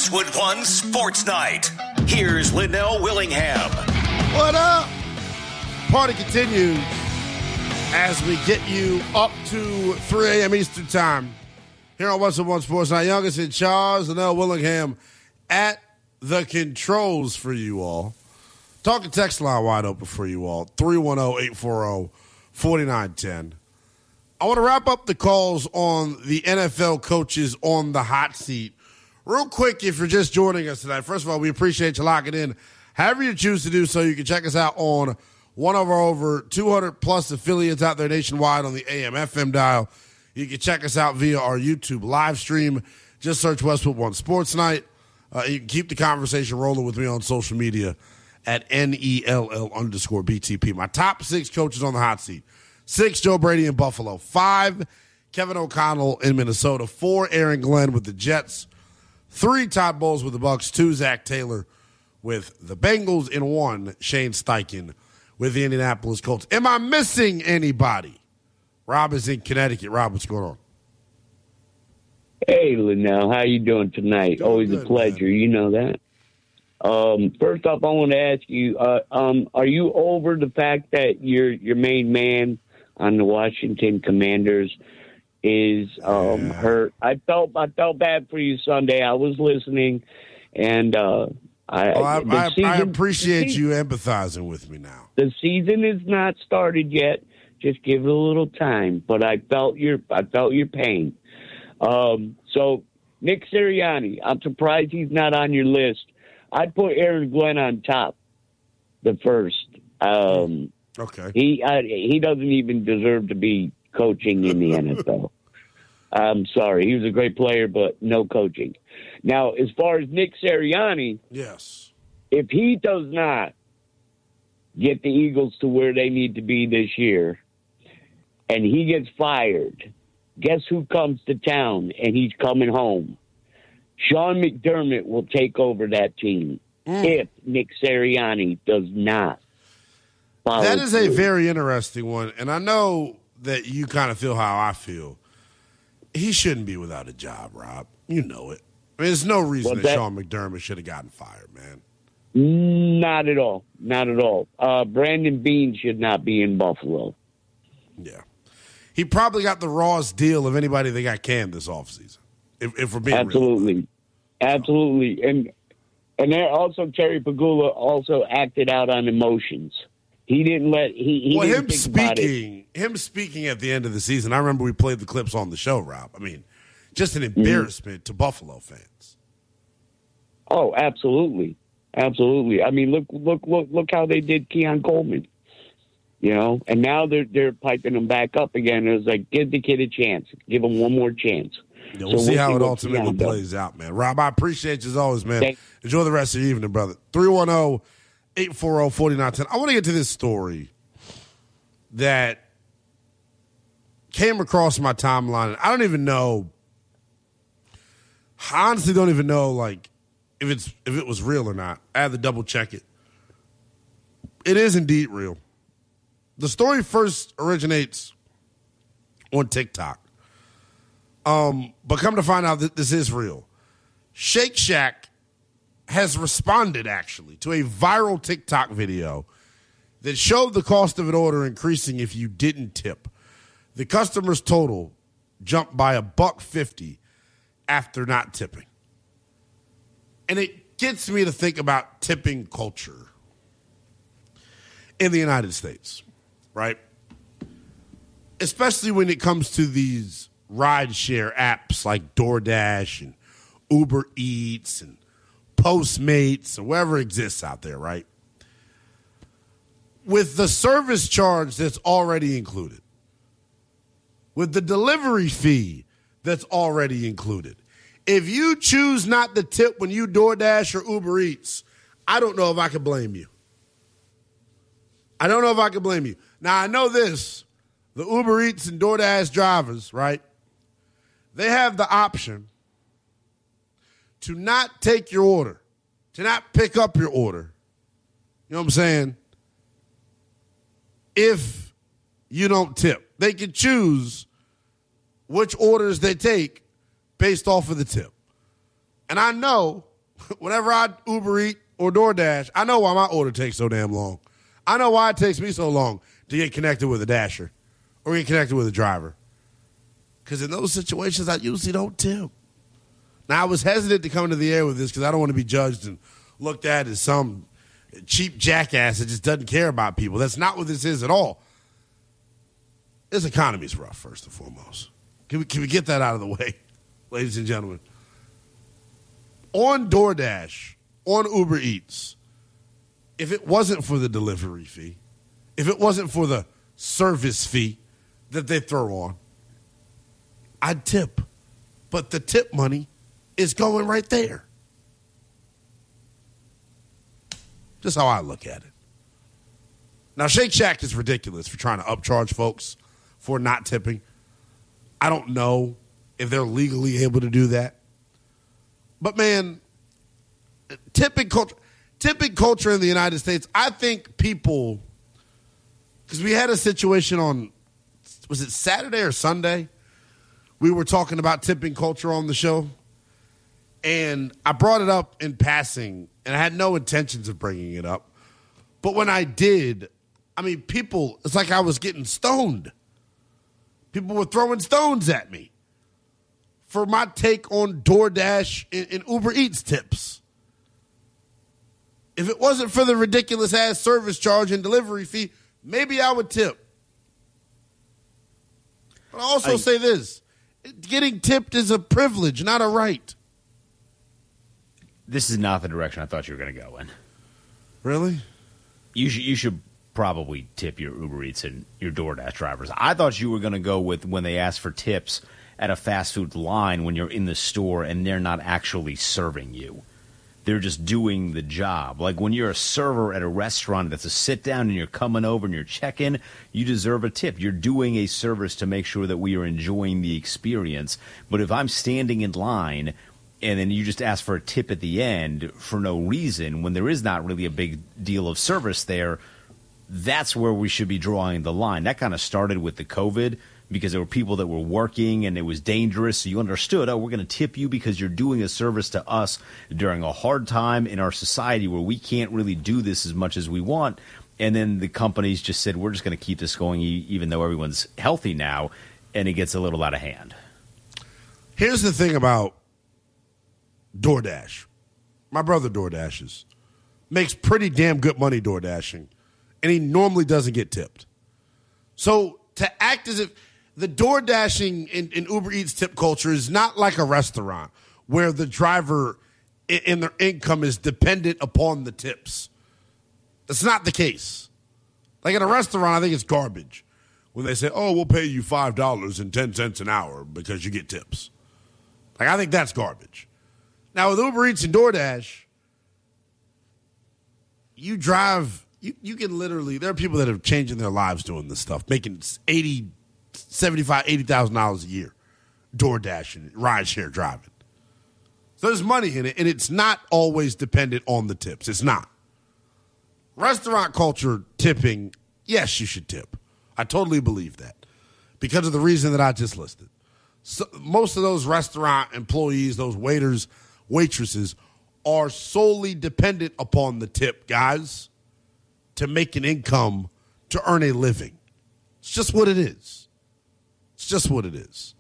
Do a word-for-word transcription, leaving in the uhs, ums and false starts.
Westwood One Sports Night. Here's Linnell Willingham. What up? Party continues as we get you up to three a.m. Eastern Time here on Westwood One Sports Night. Youngest in charge, Linnell Willingham at the controls for you all. Talking text line wide open for you all, three one zero, eight four zero, four nine one zero. I want to wrap up the calls on the N F L coaches on the hot seat. Real quick, if you're just joining us tonight, first of all, we appreciate you locking in. However you choose to do so, you can check us out on one of our over two hundred plus affiliates out there nationwide on the A M F M dial. You can check us out via our YouTube live stream. Just search Westwood One Sports Night. Uh, you can keep the conversation rolling with me on social media at N E L L underscore B T P. My top six coaches on the hot seat. Six, Joe Brady in Buffalo. Five, Kevin O'Connell in Minnesota. Four, Aaron Glenn with the Jets. Three, Todd Bowles with the Bucks. Two, Zach Taylor with the Bengals. And one, Shane Steichen with the Indianapolis Colts. Am I missing anybody? Rob is in Connecticut. Rob, what's going on? Hey, Linnell. How you doing tonight? Doing Always good, a pleasure. man. You know that. Um, first off, I want to ask you, uh, um, are you over the fact that your your main man on the Washington Commanders is um, Yeah. hurt? I felt I felt bad for you Sunday. I was listening, and uh, I, Oh, I, the I, season- I appreciate the you empathizing with me now. The season is not started yet. Just give it a little time. But I felt your I felt your pain. Um, so Nick Sirianni, I'm surprised he's not on your list. I'd put Aaron Glenn on top, the first. Um, Okay. he I, he doesn't even deserve to be coaching in the N F L. I'm sorry. He was a great player, but no coaching. Now, as far as Nick Sirianni, Yes. if he does not get the Eagles to where they need to be this year and he gets fired, guess who comes to town and he's coming home? Sean McDermott will take over that team Mm. if Nick Sirianni does not follow That is a through. very interesting one, and I know that you kind of feel how I feel. He shouldn't be without a job, Rob. You know it. I mean, there's no reason Well, that, that- Sean McDermott should have gotten fired, man. Not at all. Not at all. Uh, Brandon Beane should not be in Buffalo. Yeah. He probably got the rawest deal of anybody that got canned this offseason, if, if we're being real. Absolutely. Absolutely. And and there also Terry Pagula also acted out on emotions. He didn't let he, he Well, didn't him think about it. speaking, him speaking at the end of the season, I remember we played the clips on the show, Rob. I mean, just an embarrassment to Buffalo fans. Oh, absolutely. Absolutely. I mean, look look look look how they did Keon Coleman. You know, and now they're they're piping him back up again. It was like, give the kid a chance. Give him one more chance. Yeah, we'll So see we'll how see it what ultimately Keon does. plays out, man. Rob, I appreciate you as always, man. Thank- Enjoy the rest of your evening, brother. three one zero, eight four zero, four nine one zero. I want to get to this story that came across my timeline. I don't even know. I honestly don't even know, like, if it's if it was real or not. I had to double check it. It is indeed real. The story first originates on TikTok. Um, but come to find out that this is real. Shake Shack has responded, actually, to a viral TikTok video that showed the cost of an order increasing if you didn't tip. The customer's total jumped by a buck fifty after not tipping. And it gets me to think about tipping culture in the United States, right? Especially when it comes to these rideshare apps like DoorDash and Uber Eats and Postmates and whatever exists out there, right? With the service charge that's already included, with the delivery fee that's already included, if you choose not to tip when you DoorDash or Uber Eats, I don't know if I can blame you. I don't know if I can blame you. Now, I know this. The Uber Eats and DoorDash drivers, right? They have the option to not take your order, to not pick up your order. You know what I'm saying? If you don't tip. They can choose which orders they take based off of the tip. And I know Whenever I Uber Eat or DoorDash, I know why my order takes so damn long. I know why it takes me so long to get connected with a dasher or get connected with a driver. Because in those situations, I usually don't tip. Now, I was hesitant to come into the air with this because I don't want to be judged and looked at as some cheap jackass that just doesn't care about people. That's not what this is at all. This economy is rough, first and foremost. Can we, can we get that out of the way, ladies and gentlemen? On DoorDash, on Uber Eats, if it wasn't for the delivery fee, if it wasn't for the service fee that they throw on, I'd tip. But the tip money is going right there. Just how I look at it. Now, Shake Shack is ridiculous for trying to upcharge folks for not tipping. I don't know if they're legally able to do that. But, man, tipping culture, tipping culture in the United States, I think people, because we had a situation on, was it Saturday or Sunday? We were talking about tipping culture on the show. And I brought it up in passing, and I had no intentions of bringing it up. But when I did, I mean, people, it's like I was getting stoned. People were throwing stones at me for my take on DoorDash and, and Uber Eats tips. If it wasn't for the ridiculous-ass service charge and delivery fee, maybe I would tip. But I also I, say this. Getting tipped is a privilege, not a right. This is not the direction I thought you were going to go in. Really? You should you should probably tip your Uber Eats and your DoorDash drivers. I thought you were going to go with when they ask for tips at a fast food line when you're in the store and they're not actually serving you. They're just doing the job. Like when you're a server at a restaurant that's a sit-down and you're coming over and you're checking, you deserve a tip. You're doing a service to make sure that we are enjoying the experience. But if I'm standing in line and then you just ask for a tip at the end for no reason, when there is not really a big deal of service there, that's where we should be drawing the line. That kind of started with the COVID because there were people that were working and it was dangerous. So you understood, oh, we're going to tip you because you're doing a service to us during a hard time in our society where we can't really do this as much as we want. And then the companies just said, we're just going to keep this going even though everyone's healthy now, and it gets a little out of hand. Here's the thing about DoorDash. My brother DoorDashes. Makes pretty damn good money DoorDashing, and he normally doesn't get tipped. So to act as if the DoorDashing in, in Uber Eats tip culture is not like a restaurant where the driver and their income is dependent upon the tips. That's not the case. Like at a restaurant, I think it's garbage when they say, oh, we'll pay you five dollars and ten cents an hour because you get tips. Like, I think that's garbage. Now, with Uber Eats and DoorDash, you drive, you, you can literally, there are people that are changing their lives doing this stuff, making eighty, seventy-five, eighty thousand dollars a year, DoorDash and rideshare driving. So there's money in it, and it's not always dependent on the tips. It's not. Restaurant culture, tipping, yes, you should tip. I totally believe that because of the reason that I just listed. So most of those restaurant employees, those waiters, waitresses, are solely dependent upon the tip, guys, to make an income, to earn a living. It's just what it is. It's just what it is.